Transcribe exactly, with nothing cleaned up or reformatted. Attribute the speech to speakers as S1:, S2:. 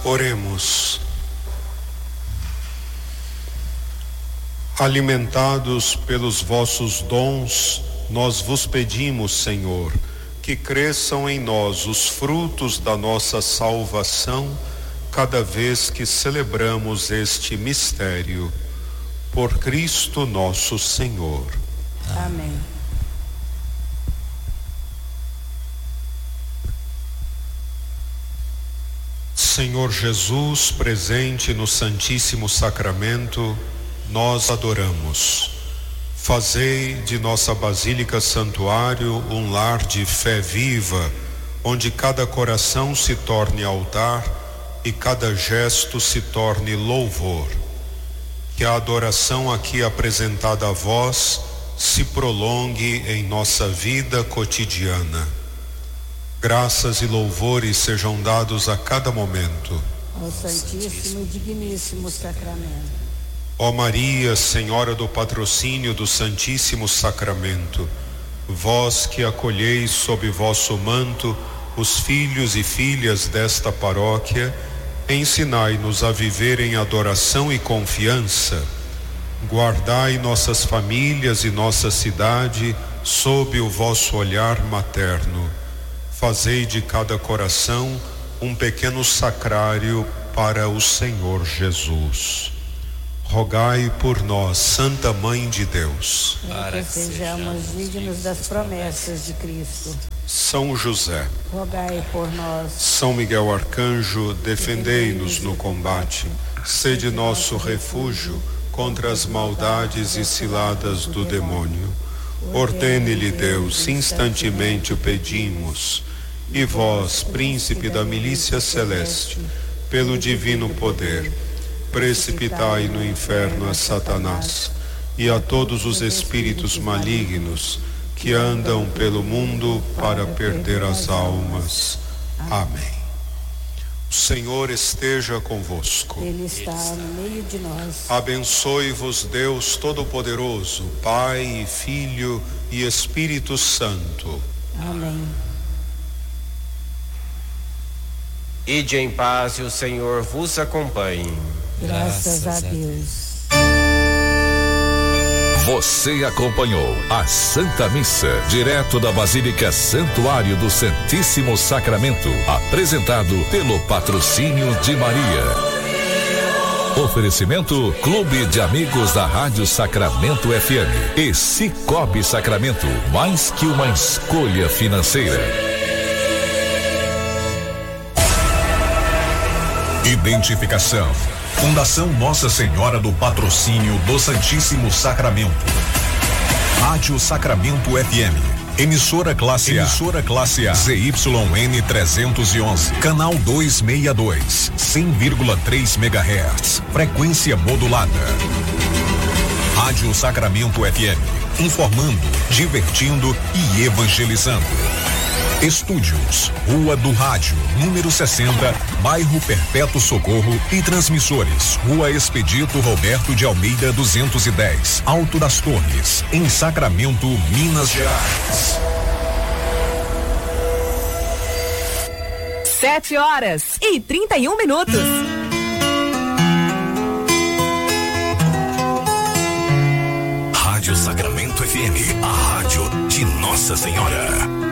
S1: Oremos. Alimentados pelos vossos dons, nós vos pedimos, Senhor, que cresçam em nós os frutos da nossa salvação cada vez que celebramos este mistério. Por Cristo nosso Senhor.
S2: Amém.
S1: Senhor Jesus, presente no Santíssimo Sacramento, nós adoramos. Fazei de nossa Basílica Santuário um lar de fé viva, onde cada coração se torne altar e cada gesto se torne louvor. Que a adoração aqui apresentada a vós se prolongue em nossa vida cotidiana. Graças e louvores sejam dados a cada momento
S2: ao Santíssimo e Digníssimo Sacramento.
S1: Ó Maria, Senhora do patrocínio do Santíssimo Sacramento, vós que acolheis sob vosso manto os filhos e filhas desta paróquia, ensinai-nos a viver em adoração e confiança. Guardai nossas famílias e nossa cidade sob o vosso olhar materno. Fazei de cada coração um pequeno sacrário para o Senhor Jesus. Rogai por nós, Santa Mãe de Deus,
S2: para que sejamos dignos das promessas de Cristo.
S1: São José,
S2: rogai por nós.
S1: São Miguel Arcanjo, defendei-nos no combate. Sede nosso refúgio contra as maldades e ciladas do demônio. Ordene-lhe Deus, instantemente o pedimos. E vós, príncipe da milícia celeste, pelo divino poder, precipitai no inferno a Satanás e a todos os espíritos malignos que andam pelo mundo para perder as almas. Amém. O Senhor esteja convosco.
S2: Ele está no meio de nós.
S1: Abençoe-vos Deus Todo-Poderoso, Pai e Filho e Espírito Santo.
S2: Amém.
S3: Ide em paz e o Senhor vos acompanhe.
S2: Graças a Deus.
S4: Você acompanhou a Santa Missa, direto da Basílica Santuário do Santíssimo Sacramento, apresentado pelo patrocínio de Maria. Oferecimento Clube de Amigos da Rádio Sacramento F M e Cicobi Sacramento, mais que uma escolha financeira. Identificação: Fundação Nossa Senhora do Patrocínio do Santíssimo Sacramento. Rádio Sacramento F M. Emissora classe A. Emissora classe A. Z Y N trezentos e onze. Canal duzentos e sessenta e dois. cem vírgula três megahertz. Frequência modulada. Rádio Sacramento F M. Informando, divertindo e evangelizando. Estúdios, Rua do Rádio, número sessenta, bairro Perpétuo Socorro, e transmissores, Rua Expedito Roberto de Almeida duzentos e dez, Alto das Torres, em Sacramento, Minas Gerais.
S5: Sete horas e trinta e um minutos.
S4: Rádio Sacramento F M, a rádio de Nossa Senhora.